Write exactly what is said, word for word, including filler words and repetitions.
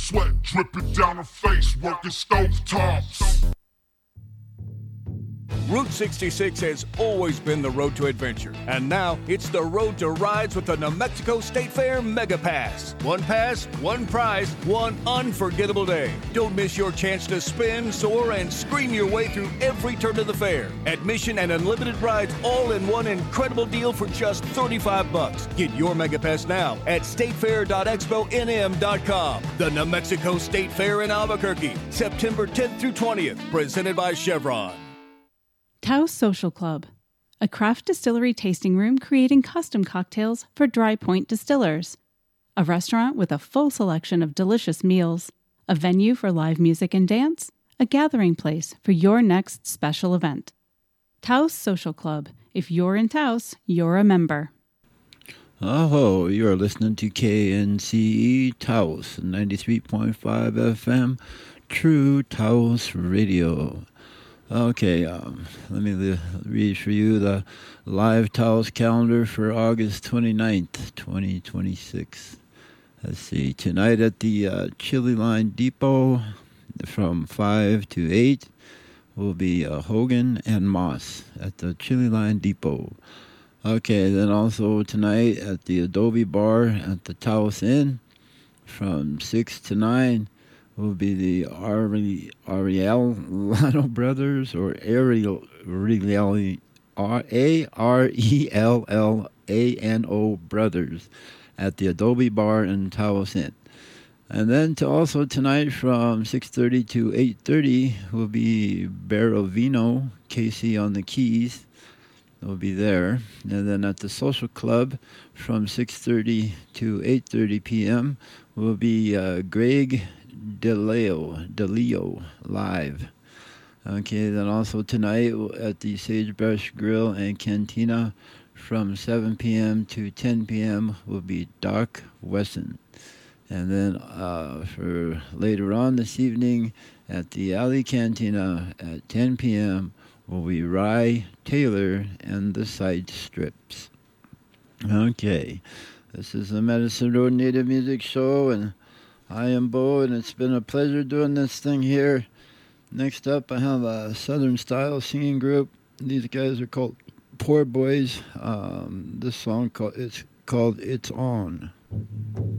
sweat dripping down her face, working stove tops. Route sixty-six has always been the road to adventure, and now it's the road to rides with the New Mexico State Fair Mega Pass. One pass, one prize, one unforgettable day. Don't miss your chance to spin, soar, and scream your way through every turn of the fair. Admission and unlimited rides all in one incredible deal for just thirty-five bucks. Get your Mega Pass now at state fair dot expo n m dot com. The New Mexico State Fair in Albuquerque, September tenth through twentieth, presented by Chevron. Taos Social Club, a craft distillery tasting room creating custom cocktails for Dry Point distillers. A restaurant with a full selection of delicious meals, a venue for live music and dance, a gathering place for your next special event. Taos Social Club. If you're in Taos, you're a member. Oh, you're listening to K N C E Taos, ninety-three point five F M, True Taos Radio. Okay, um, let me li- read for you the live Taos calendar for August twenty-ninth, twenty twenty-six. Let's see, tonight at the uh, Chili Line Depot from five to eight will be uh, Hogan and Moss at the Chili Line Depot. Okay, then also tonight at the Adobe Bar at the Taos Inn from six to nine will be the Ari, Ariellano Brothers, or Ariel, Ariel, A R E L L A N O Brothers at the Adobe Bar in Taos Inn. And then to also tonight from six thirty to eight thirty will be Barovino, Casey on the keys. They'll be there. And then at the Social Club from six thirty to eight thirty p.m. will be uh, Greg DeLeo, DeLeo live. Okay, then also tonight at the Sagebrush Grill and Cantina from seven p.m. to ten p.m. will be Doc Wesson. And then uh, for later on this evening at the Alley Cantina at ten p.m. will be Rye Taylor and the Side Strips. Okay, this is the Medicine Road Native Music Show, and I am Bo, and it's been a pleasure doing this thing here. Next up, I have a Southern Style singing group. These guys are called Poor Boys. Um, this song called, it's called It's On.